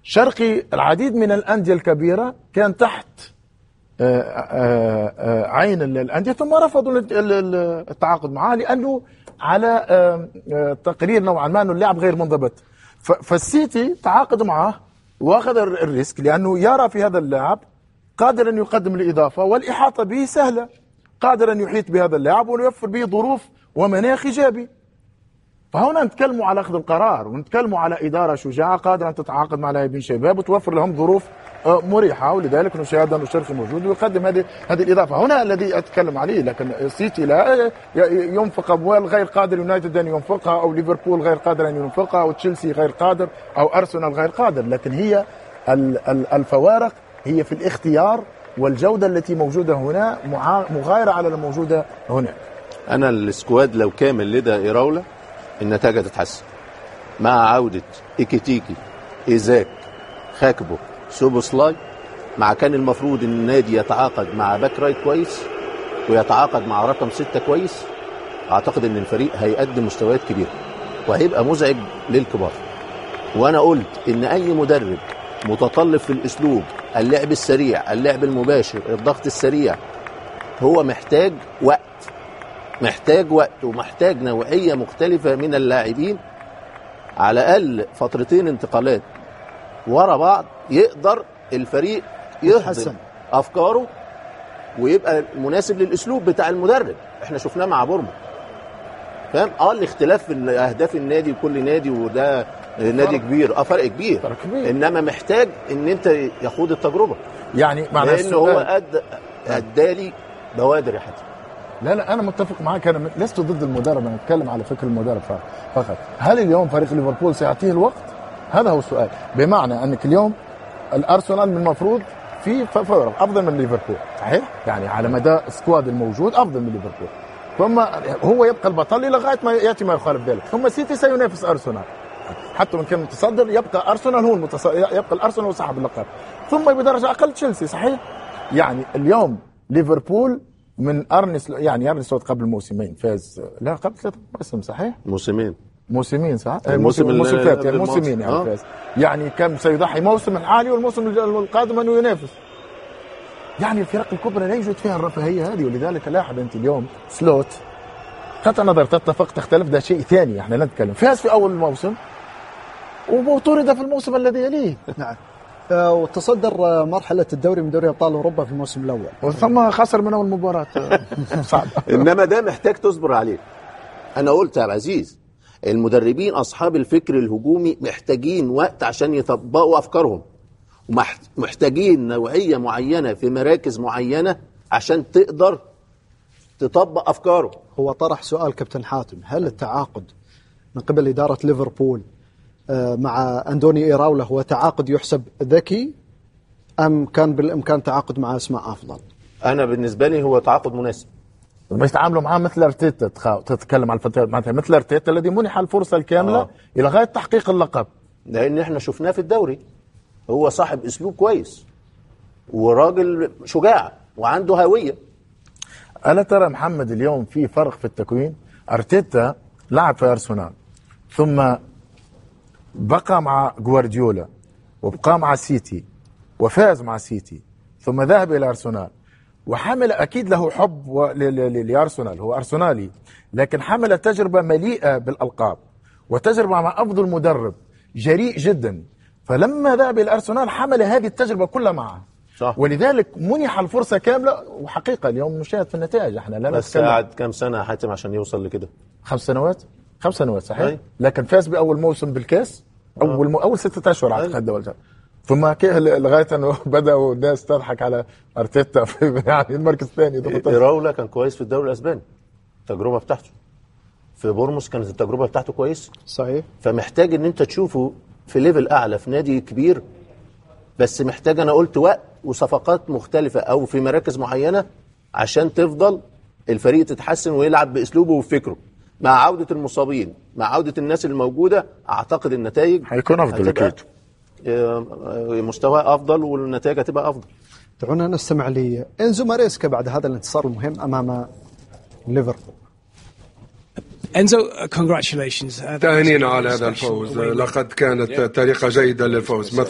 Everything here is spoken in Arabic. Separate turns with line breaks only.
شرقي العديد من الأندية الكبيرة كان تحت عين الأندية، ثم رفضوا التعاقد معه لأنه على تقرير نوعا ما أنه اللاعب غير منضبط. فالسيتي تعاقد معه واخذ الريسك لأنه يرى في هذا اللاعب قادر أن يقدم الإضافة والإحاطة به سهلة، قادر أن يحيط بهذا اللاعب ويوفر به ظروف ومناخ إيجابي. فهنا نتكلموا على أخذ القرار ونتكلموا على إدارة شجاعة قادرة أن تتعاقد مع لاعبين شباب وتوفر لهم ظروف مريحة، ولذلك نشاهد أن الشرقي موجود ويقدم هذه الإضافة. هنا الذي أتكلم عليه. لكن السيتي لا ينفق أموال غير قادر يونايتد أن ينفقها، أو ليفربول غير قادر أن ينفقها، أو تشيلسي غير قادر، أو أرسنال غير قادر. لكن هي الفوارق هي في الاختيار والجودة التي موجودة هنا مغايرة على الموجودة هناك.
أنا السكواد لو كامل لدى إيراولا النتائج تتحسن مع عودة إيكيتيكي، إيزاك، خاكبو، سوبوسلاي. مع كان المفروض ان النادي يتعاقد مع باك رايت كويس ويتعاقد مع رقم 6 كويس. اعتقد ان الفريق هيقدم مستويات كبيرة وهيبقى مزعج للكبار. وانا قلت ان اي مدرب متطلب في الاسلوب اللعب السريع، اللعب المباشر، الضغط السريع، هو محتاج وقت ومحتاج نوعية مختلفة من اللاعبين، على الاقل فترتين انتقالات ورا بعض يقدر الفريق يحسن افكاره ويبقى مناسب للاسلوب بتاع المدرب. احنا شفناه مع بورمو، فاهم؟ الاختلاف في اهداف النادي وكل نادي، وده نادي كبير، فرق كبير. انما محتاج ان انت ياخد التجربه،
يعني معناه
لان هو ادالي بوادر يا حاتم.
لا انا متفق معك، انا لست ضد المدرب، انا اتكلم على فكر المدرب فقط. هل اليوم فريق ليفربول سيعطيه الوقت؟ هذا هو السؤال. بمعنى انك اليوم الارسنال من المفروض في فرق افضل من ليفربول، صحيح؟ يعني على مدى السكواد الموجود افضل من ليفربول، ثم هو يبقى البطل لغايه ما ياتي ما يخالف ذلك. ثم سيتي سينافس ارسنال، حتى وان كان متصدر يبقى ارسنال هو يبقى الارسنال هو صاحب اللقب، ثم بدرجه اقل تشيلسي، صحيح؟ يعني اليوم ليفربول من ارني سلوت قبل موسمين فاز، لا قبل 3 مواسم، صحيح؟ موسمين صح؟ الموسم فات يعني موسمين يعني فاز. يعني كان سيضحي موسم الحالي والموسم القادم انه ينافس. يعني الفرق الكبرى لا يوجد فيها الرفاهيه هذه، ولذلك لاحظ انت اليوم سلوت قطع نظر تتفق تختلف ده شيء ثاني، احنا لا نتكلم. فاز في اول الموسم وطرد في الموسم الذي يليه.
نعم. وتصدر مرحله الدوري من دوري ابطال اوروبا في الموسم الاول،
وثم خسر من اول مباراه. صعب.
انما ده محتاج تصبر عليه. انا قلت يا عزيز، المدربين أصحاب الفكر الهجومي محتاجين وقت عشان يطبقوا أفكارهم، ومحتاجين نوعية معينة في مراكز معينة عشان تقدر تطبق أفكاره.
هو طرح سؤال كابتن حاتم، هل التعاقد من قبل إدارة ليفربول مع أندوني إيراولا هو تعاقد يحسب ذكي، أم كان بالإمكان تعاقد مع أسماء أفضل؟
أنا بالنسبة لي هو تعاقد مناسب.
مش تعاملوا معاه مثل ارتيتا، تتكلم عن مثل ارتيتا الذي منح الفرصه الكامله الى غايه تحقيق اللقب،
لان احنا شفناه في الدوري. هو صاحب اسلوب كويس وراجل شجاع وعنده هويه.
الا ترى محمد اليوم في فرق في التكوين؟ ارتيتا لعب في ارسنال، ثم بقى مع جوارديولا، وبقى مع سيتي، وفاز مع سيتي، ثم ذهب الى ارسنال، وحمل أكيد له حب لأرسنال، هو أرسنالي، لكن حمل تجربة مليئة بالألقاب وتجربة مع أفضل مدرب جريء جدا. فلما ذهب إلى أرسنال حمل هذه التجربة كلها معه، صح. ولذلك منح الفرصة كاملة. وحقيقة اليوم نشاهد في النتائج، احنا لا
بس قعد كم سنة يا حاتم عشان يوصل لكده؟
5 سنوات صحيح. لكن فاز بأول موسم بالكاس، أول 6 أشهر أعتقد دولة. ثم لغايه انه بداوا الناس تضحك على ارتيتا في يعني المركز الثاني.
إيراولا كان كويس في الدوري الاسباني، التجربه بتاعته في بورموس كانت التجربه بتاعته كويس،
صحيح.
فمحتاج ان انت تشوفه في ليفل اعلى في نادي كبير، بس محتاج انا قلت وقت وصفقات مختلفه او في مراكز معينه عشان تفضل الفريق تتحسن ويلعب باسلوبه وفكره. مع عوده المصابين، مع عوده الناس الموجوده، اعتقد النتائج
هيكون افضل اكيد،
مستوى افضل والنتائج هتبقى افضل.
دعونا نستمع لإنزو ماريسكا بعد هذا الانتصار المهم امام ليفربول.
Enzo, congratulations.
تهانينا على هذا الفوز، لقد كانت طريقة جيدة للفوز.